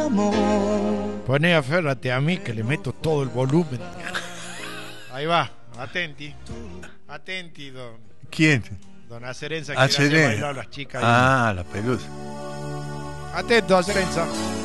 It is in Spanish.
amor. Poné, aférrate a mí que le meto todo el volumen. Ahí va, atenti. Atenti, don. ¿Quién? Don Acerenza, que Acerenza. bailar a las chicas. Ah, la pelusa. Atento, Acerenza.